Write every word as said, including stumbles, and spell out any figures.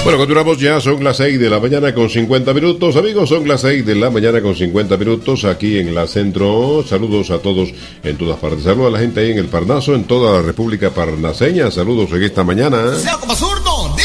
Bueno, continuamos ya, son las seis de la mañana con cincuenta minutos. Amigos, son las seis de la mañana con cincuenta minutos aquí en la Centro. Saludos a todos en todas partes. Saludos a la gente ahí en el Parnaso, en toda la República Parnaseña. Saludos en esta mañana. Sea como zurdo.